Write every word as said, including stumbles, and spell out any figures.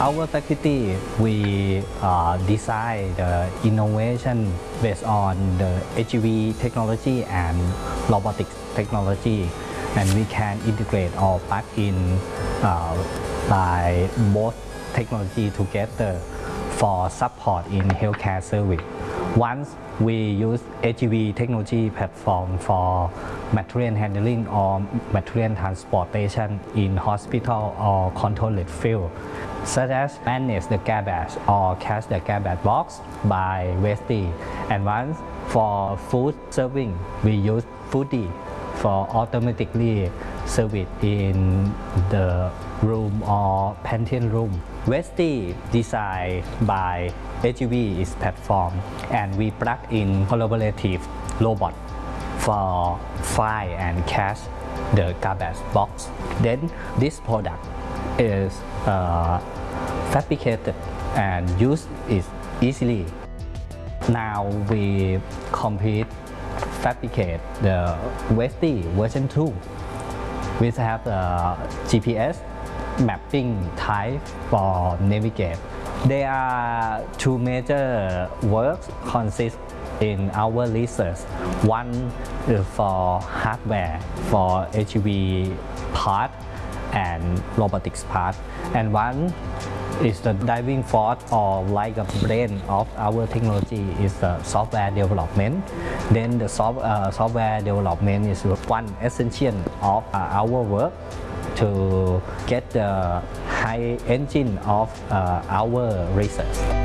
our faculty, we uh, design the innovation based on the H E V technology and robotics technology, and we can integrate or plug in uh, by both technology together for support in healthcare service. Once we use H E V technology platform for material handling or material transportation in hospital or controlled field, such as manage the garbage or catch the garbage box by Westy. And once for food serving, we use Foodie for automatically service in the room or pantry room. Westy designed by H E V is platform, and we plug in collaborative robot for fly and catch the garbage box. Then this product is uh, fabricated and used it easily. Now we complete fabricate the Westy version two, which have the G P S mapping type for navigate. There are two major works consist in our research. One is for hardware for H E V part and robotics part, and one is the driving force or like a brain of our technology is the software development. Then the soft, uh, software development is one essential of uh, our work to get the high engine of uh, our research.